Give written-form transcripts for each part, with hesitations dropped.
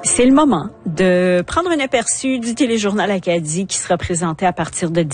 C'est le moment de prendre un aperçu du téléjournal Acadie qui sera présenté à partir de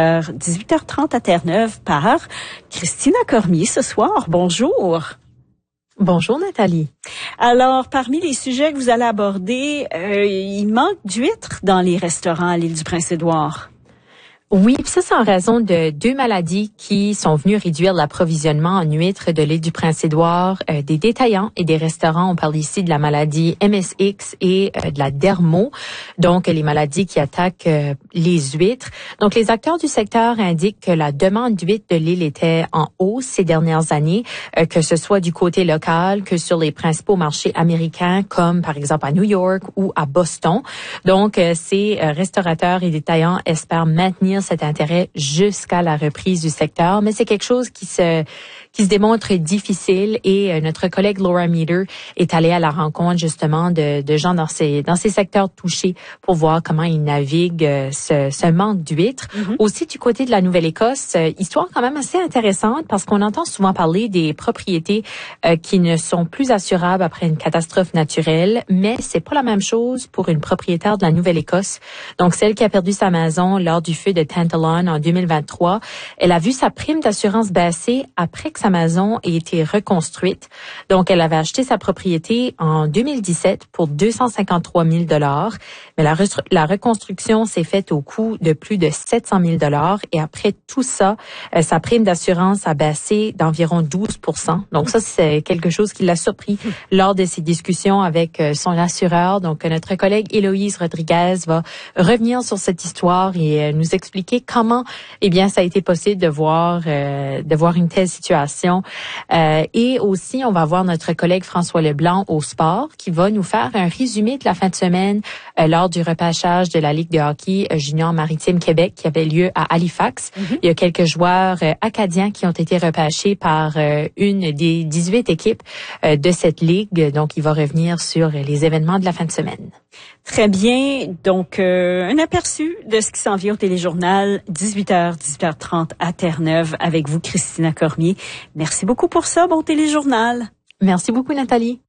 18h30 à Terre-Neuve par Christina Cormier ce soir. Bonjour. Bonjour Nathalie. Alors, parmi les sujets que vous allez aborder, il manque d'huîtres dans les restaurants à l'île du Prince-Édouard. Oui, puis ça, c'est en raison de deux maladies qui sont venues réduire l'approvisionnement en huîtres de l'île du Prince-Édouard, des détaillants et des restaurants. On parle ici de la maladie MSX et de la dermo, donc les maladies qui attaquent les huîtres. Donc, les acteurs du secteur indiquent que la demande d'huîtres de l'île était en hausse ces dernières années, que ce soit du côté local que sur les principaux marchés américains, comme par exemple à New York ou à Boston. Donc, ces restaurateurs et détaillants espèrent maintenir cet intérêt jusqu'à la reprise du secteur, mais c'est quelque chose qui se démontre difficile et notre collègue Laura Meter est allée à la rencontre justement de gens dans ces secteurs touchés pour voir comment ils naviguent ce manque d'huîtres. Mm-hmm. Aussi du côté de la Nouvelle-Écosse, histoire quand même assez intéressante parce qu'on entend souvent parler des propriétés qui ne sont plus assurables après une catastrophe naturelle, mais c'est pas la même chose pour une propriétaire de la Nouvelle-Écosse. Donc celle qui a perdu sa maison lors du feu de Tantalon en 2023, elle a vu sa prime d'assurance baisser après que sa maison ait été reconstruite. Donc, elle avait acheté sa propriété en 2017 pour 253 000 $, mais la reconstruction s'est faite au coût de plus de 700 000 $. Et après tout ça, sa prime d'assurance a baissé d'environ 12 %. Donc, ça, c'est quelque chose qui l'a surpris lors de ses discussions avec son assureur. Donc, notre collègue Héloïse Rodriguez va revenir sur cette histoire et nous expliquer comment, ça a été possible de voir une telle situation. Et aussi, on va voir notre collègue François Leblanc au sport qui va nous faire un résumé de la fin de semaine lors du repêchage de la Ligue de hockey junior maritime Québec qui avait lieu à Halifax. Mm-hmm. Il y a quelques joueurs acadiens qui ont été repêchés par une des 18 équipes de cette ligue. Donc, il va revenir sur les événements de la fin de semaine. Très bien. Donc, un aperçu de ce qui s'en vient au téléjournal, 18h30 à Terre-Neuve avec vous, Christina Cormier. Merci beaucoup pour ça. Bon téléjournal. Merci beaucoup, Nathalie.